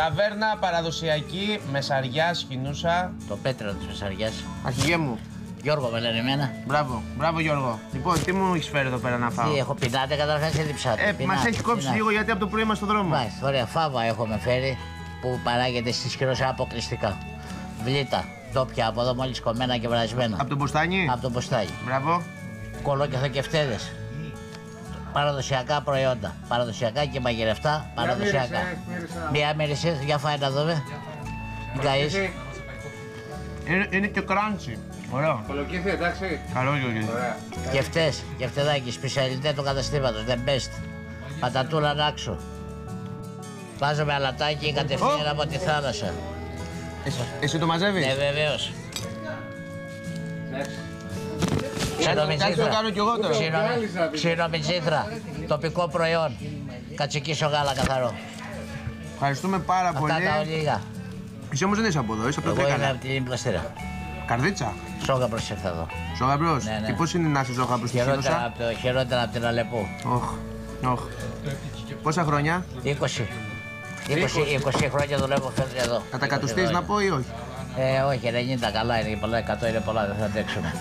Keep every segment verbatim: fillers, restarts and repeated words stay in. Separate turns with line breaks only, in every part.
Ταβέρνα παραδοσιακή, Μεσαριά, Σκηνούσα.
Το πέτρο της Μεσαριάς.
Αρχηγέ μου.
Γιώργο με λένε εμένα.
Μπράβο, μπράβο Γιώργο. Λοιπόν, τι μου έχεις φέρει εδώ πέρα να φάω?
Τι έχω, πεινάτε καταρχάς ή διψάτε?
Ε, μας έχει κόψει λίγο γιατί από το πρωί είμαστε στο δρόμο.
Μάλιστα, ωραία, φάβα έχουμε φέρει που παράγεται στις Χειρός αποκλειστικά. Βλήτα, ντόπια από εδώ μόλις κομμένα και βρασμένα.
Από τον Μποστάνι.
Από τον Μποστάνι.
Μπράβο.
Κολοκυθοκευτέδες. Παραδοσιακά προϊόντα. Παραδοσιακά και μαγειρευτά. Παραδοσιακά. Μια μύρισε, για φάει να δούμε. Γκαΐς.
Είναι, είναι και κράντσι. Ωραίο.
Κολοκύθι, εντάξει.
Καλό Γιώργη.
Κεφτές, κεφτεδάκι, σπεσιαλιτέ του καταστήματος. The best. Πατατούλα νάξο. Βάζουμε αλατάκι κατευθείαν από τη θάλασσα.
Εσύ, εσύ το μαζεύεις?
Ναι, βεβαίως.
Κάτι το κάνω κι εγώ τώρα.
Ξινομιτζήθρα, τοπικό προϊόν. Κατσικίσιο γάλα καθαρό.
Ευχαριστούμε πάρα πολύ.
Αυτά τα ολίγα.
Εσύ όμως δεν είσαι από εδώ, είσαι από το
Εγώ είμαι
Τέκανα.
από την Πλαστήρα.
Καρδίτσα.
Σόγαμπρος ήρθα εδώ.
Ζώγαμπρος.
Ναι, ναι.
Και πώς είναι να είσαι Ζώγαμπρος στη
Χειρότερα
Χίνουσα?
από, το, χειρότερα από την Αλεπού.
Όχ, όχ. Πόσα χρόνια?
είκοσι. είκοσι, είκοσι χρόνια δουλεύω φέτος εδώ.
Θα τα κατουστείς να πω ή όχι?
Ε, όχι, ενενήντα καλά είναι και πολλά, εκατό είναι πολλά, δεν θα αντέξουμε.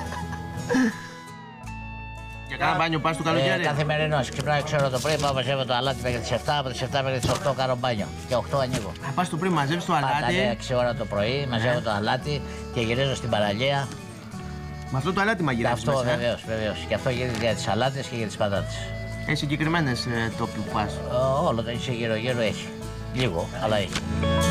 Για κάνα μπάνιο πας το καλοκαίρι?
Ε, καθημερινός, ξυπνάω ξέρω το πρωί, πάω μαζεύω το αλάτι μέχρι τις επτά, από τις επτά μέχρι τις οκτώ κάνω μπάνιο και οκτώ ανοίγω.
Θα πας το πρωί, μαζεύεις το
Πάντα
αλάτι.
ναι, έξι ώρα το πρωί, μαζεύω το αλάτι και γυρίζω στην παραλία.
Με αυτό το αλάτι
Και
μαγειρεύεις
αυτό
μέσα. ε?
βεβαίως, βεβαίως. Και αυτό γίνεται για τις σαλάτες και για τις πατάτες.
Έχει συγκεκριμένες ε, τόποι που πας.
Ε, όλο το έχει γύρω-γύρω έχει. Λίγο, αλλά έχει.